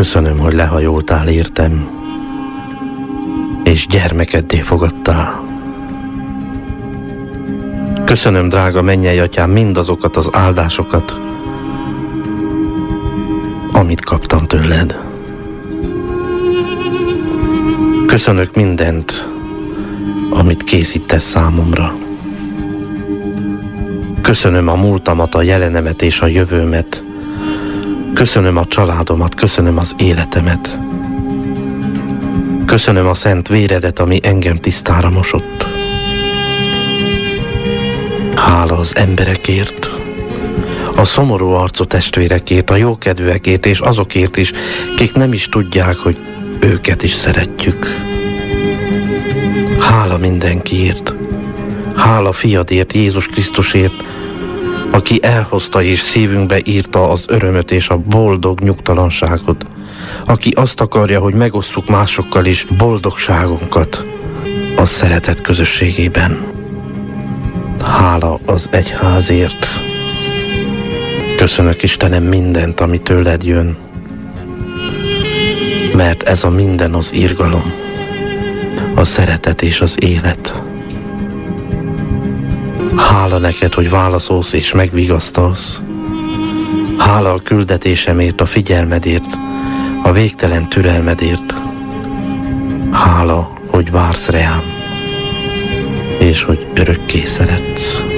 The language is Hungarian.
Köszönöm, hogy lehajoltál értem, és gyermekeddé fogadtál. Köszönöm, drága mennyei atyám, mindazokat az áldásokat, amit kaptam tőled. Köszönök mindent, amit készítesz számomra. Köszönöm a múltamat, a jelenemet és a jövőmet. Köszönöm a családomat, köszönöm az életemet. Köszönöm a szent véredet, ami engem tisztára mosott. Hála az emberekért, a szomorú arcú testvérekért, a jókedvűekért és azokért is, kik nem is tudják, hogy őket is szeretjük. Hála mindenkiért, hála fiadért, Jézus Krisztusért, aki elhozta és szívünkbe írta az örömöt és a boldog nyugtalanságot, aki azt akarja, hogy megosszuk másokkal is boldogságunkat a szeretet közösségében. Hála az egyházért. Köszönök, Istenem, mindent, ami tőled jön, mert ez a minden az irgalom, a szeretet és az élet. Hála neked, hogy válaszolsz és megvigasztalsz. Hála a küldetésemért, a figyelmedért, a végtelen türelmedért. Hála, hogy vársz rám, és hogy örökké szeretsz.